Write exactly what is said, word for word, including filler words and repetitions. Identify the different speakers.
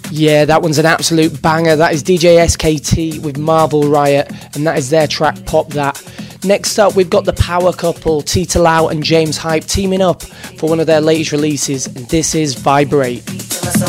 Speaker 1: Yeah, that one's an absolute banger. That is D J S K T with Marvel Riot, and that is their track Pop That. Next up, we've got the power couple, Tita Lau and James Hype, teaming up for one of their latest releases, and this is Vibrate.